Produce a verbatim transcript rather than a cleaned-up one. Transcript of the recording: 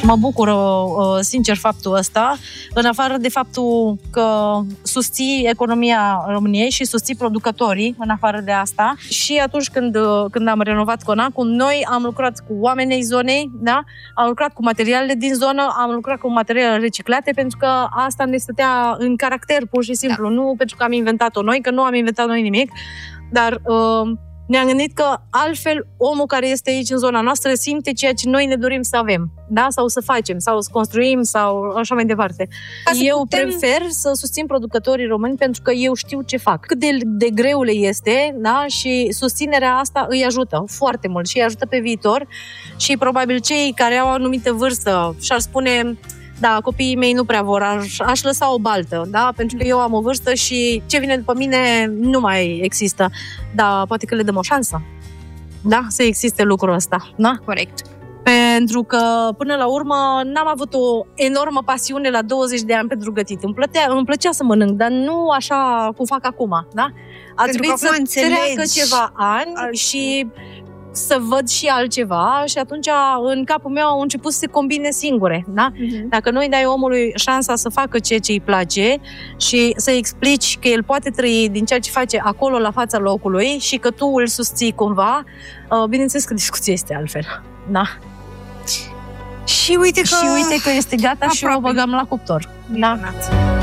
mă bucură, sincer, faptul ăsta, în afară de faptul că susții economia României și susții producătorii, în afară de asta. Și atunci când, când am renovat Conacul, noi am lucrat cu oamenii zonei, da? Am lucrat cu materialele din zonă, am lucrat cu materiale reciclate, pentru că asta ne stătea în caracter, pur și simplu, da. Nu pentru că am inventat-o noi, că nu am inventat noi nimic, dar uh, ne-am gândit că altfel omul care este aici în zona noastră simte ceea ce noi ne dorim să avem, da? Sau să facem, sau să construim, sau așa mai departe. Eu putem... prefer să susțin producătorii români pentru că eu știu ce fac. Cât de, de greu le este, da? Și susținerea asta îi ajută foarte mult și îi ajută pe viitor și probabil cei care au o anumită vârstă și-ar spune... Da, copiii mei nu prea vor, aș, aș lăsa o baltă, da? Pentru că eu am o vârstă și ce vine după mine nu mai există. Da, poate că le dăm o șansă, da? Să existe lucrul ăsta, da? Corect. Pentru că, până la urmă, n-am avut o enormă pasiune la douăzeci de ani pentru gătit. Îmi plăcea, îmi plăcea să mănânc, dar nu așa cum fac acum, da? A trebuit să treacă ceva ani Al... și... să văd și altceva și atunci în capul meu au început să se combine singure, da? Uh-huh. Dacă nu îi dai omului șansa să facă ceea ce îi place și să explici că el poate trăi din ceea ce face acolo la fața locului și că tu îl susții cumva, bineînțeles că discuția este altfel, da? Și uite că, și uite că este gata aproape. Și o băgăm la cuptor. Da.